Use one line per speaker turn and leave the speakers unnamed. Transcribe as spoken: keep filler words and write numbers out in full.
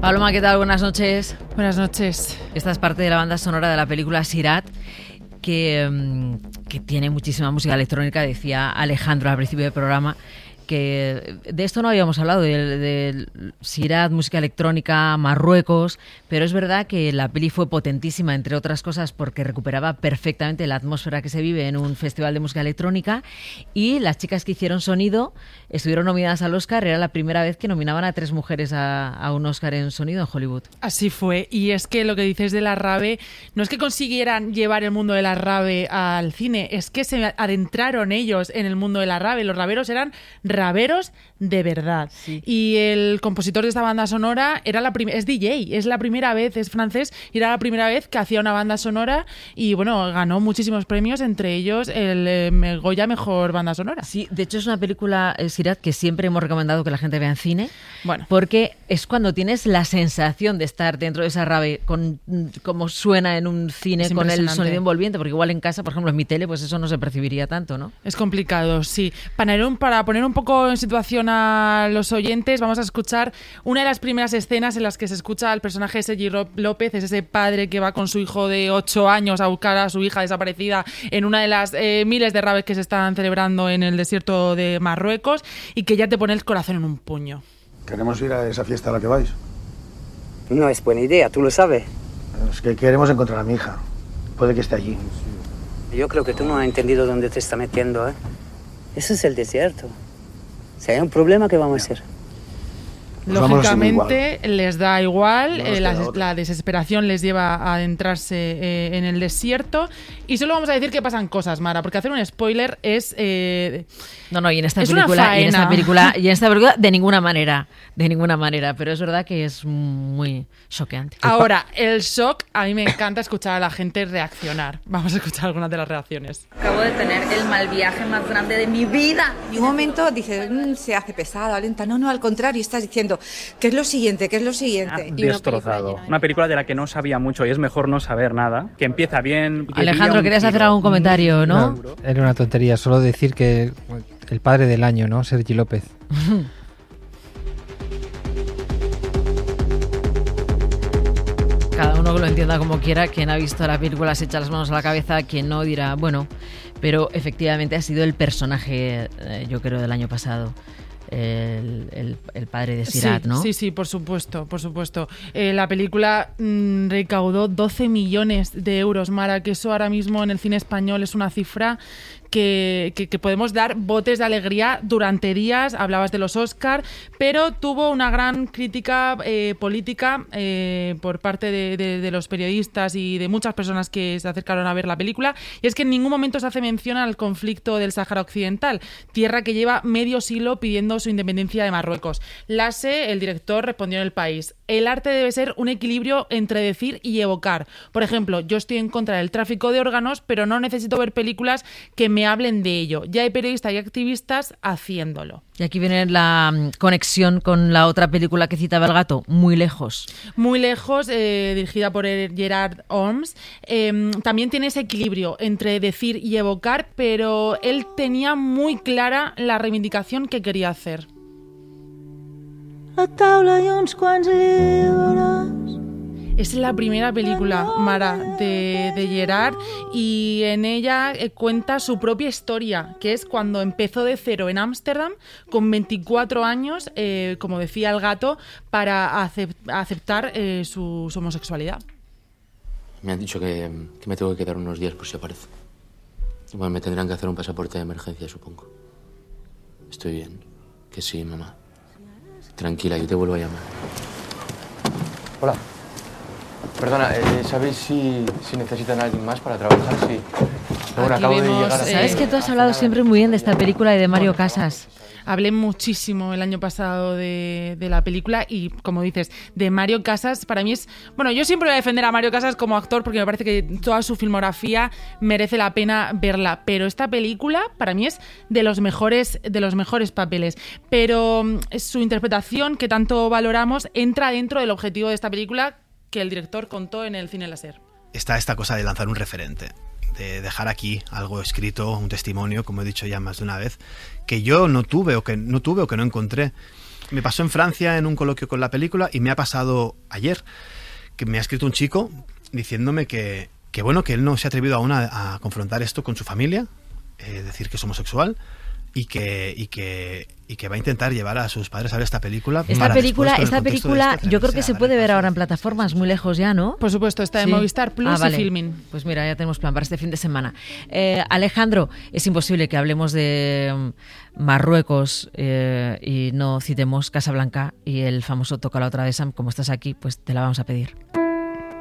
Paloma, ¿qué tal? Buenas noches.
Buenas noches.
Esta es parte de la banda sonora de la película Sirat, que, que tiene muchísima música electrónica. Decía Alejandro al principio del programa que de esto no habíamos hablado, de, de Sirat, música electrónica, Marruecos, pero es verdad que la peli fue potentísima, entre otras cosas, porque recuperaba perfectamente la atmósfera que se vive en un festival de música electrónica, y las chicas que hicieron sonido estuvieron nominadas al Oscar. Era la primera vez que nominaban a tres mujeres a, a un Oscar en sonido en Hollywood.
Así fue, y es que lo que dices de la rave, no es que consiguieran llevar el mundo de la rave al cine, es que se adentraron ellos en el mundo de la rave. Los raveros eran raveros de verdad. Sí. Y el compositor de esta banda sonora era la prim- es D J, es la primera vez, es francés, y era la primera vez que hacía una banda sonora, y bueno, ganó muchísimos premios, entre ellos el eh, Goya Mejor Banda Sonora.
Sí, de hecho es una película, eh, Sirat, que siempre hemos recomendado que la gente vea en cine,
bueno,
porque es cuando tienes la sensación de estar dentro de esa rave, con cómo suena en un cine, con el sonido envolvente, porque igual en casa, por ejemplo, en mi tele, pues eso no se percibiría tanto, ¿no?
Es complicado, sí. Para, para poner un poco en situación a los oyentes, vamos a escuchar una de las primeras escenas en las que se escucha al personaje de Sergi López, es ese padre que va con su hijo de ocho años a buscar a su hija desaparecida en una de las eh, miles de raves que se están celebrando en el desierto de Marruecos, y que ya te pone el corazón en un puño.
Queremos ir a esa fiesta a la que vais.
No es buena idea, tú lo sabes.
Es que queremos encontrar a mi hija. Puede que esté allí.
Yo creo que tú no has entendido dónde te está metiendo, ¿eh? Eso es el desierto. Si hay un problema, ¿qué vamos a hacer?
Lógicamente les da igual, eh, la, la desesperación les lleva a adentrarse eh, en el desierto, y solo vamos a decir que pasan cosas, Mara, porque hacer un spoiler es eh,
no no y en esta
es
película y en esta película y en esta película de ninguna manera, de ninguna manera, pero es verdad que es muy choqueante.
Ahora, el shock, a mí me encanta escuchar a la gente reaccionar. Vamos a escuchar algunas de las reacciones.
Acabo de tener el mal viaje más grande de mi vida.
En un momento dije, mmm, se hace pesada, lenta. No, no, al contrario, estás diciendo, ¿qué es lo siguiente? ¿Qué es lo siguiente?
Destrozado. Una, una película de la que no sabía mucho, y es mejor no saber nada, que empieza bien. Que
Alejandro, querías hacer algún comentario, ¿no?
No, era una tontería, solo decir que el padre del año, ¿no? Sergi López.
Cada uno que lo entienda como quiera. Quien ha visto la película se echa las manos a la cabeza, quien no dirá, bueno, pero efectivamente ha sido el personaje, eh, yo creo, del año pasado. El, el, el padre de Sirat,
sí,
¿no?
Sí, sí, por supuesto, por supuesto. Eh, la película mmm, recaudó doce millones de euros, Mara, que eso ahora mismo en el cine español es una cifra que, que, que podemos dar botes de alegría durante días. Hablabas de los Oscar, pero tuvo una gran crítica eh, política eh, por parte de, de, de los periodistas y de muchas personas que se acercaron a ver la película, y es que en ningún momento se hace mención al conflicto del Sáhara Occidental, tierra que lleva medio siglo pidiendo su independencia de Marruecos. Lasse, el director, respondió en El País: el arte debe ser un equilibrio entre decir y evocar. Por ejemplo, yo estoy en contra del tráfico de órganos, pero no necesito ver películas que me hablen de ello. Ya hay periodistas y activistas haciéndolo.
Y aquí viene la conexión con la otra película que citaba el gato, Muy lejos.
Muy lejos, eh, dirigida por Gerard Holmes. Eh, también tiene ese equilibrio entre decir y evocar, pero él tenía muy clara la reivindicación que quería hacer.
A taula i uns quants llibres.
Es la primera película, Mara, de, de Gerard, y en ella eh, cuenta su propia historia, que es cuando empezó de cero en Ámsterdam, con veinticuatro años, eh, como decía el gato, para acept- aceptar eh, su, su homosexualidad.
Me han dicho que, que me tengo que quedar unos días por si aparece. Igual me tendrán que hacer un pasaporte de emergencia, supongo. Estoy bien. Que sí, mamá. Tranquila, yo te vuelvo a llamar.
Hola. Perdona, eh, ¿sabéis si, si necesitan a alguien más para trabajar? Sí. Bueno,
Aquí
acabo
vemos,
de llegar a...
¿Sabes que tú has hablado siempre muy bien de esta película y de Mario Casas?
Hablé muchísimo el año pasado de, de la película y, como dices, de Mario Casas. Para mí es... Bueno, yo siempre voy a defender a Mario Casas como actor porque me parece que toda su filmografía merece la pena verla. Pero esta película, para mí, es de los mejores, de los mejores papeles. Pero su interpretación, que tanto valoramos, entra dentro del objetivo de esta película que el director contó en el cine láser.
Está esta cosa de lanzar un referente, de dejar aquí algo escrito, un testimonio, como he dicho ya más de una vez, que yo no tuve o que no tuve o que no encontré. Me pasó en Francia en un coloquio con la película y me ha pasado ayer, que me ha escrito un chico diciéndome que, que bueno, que él no se ha atrevido aún a, a confrontar esto con su familia, eh, decir que es homosexual, y que, y que y que va a intentar llevar a sus padres a ver esta película.
Esta
para
película,
después,
esta película
esto,
yo creo que se puede ver ahora en plataformas muy lejos ya, ¿no?
Por supuesto, está en
Sí.
Movistar Plus
Ah, vale.
y Filmin.
Pues mira, ya tenemos plan para este fin de semana. Eh, Alejandro, es imposible que hablemos de mm, Marruecos eh, y no citemos Casablanca y el famoso Toca la otra de Sam. Como estás aquí, pues te la vamos a pedir.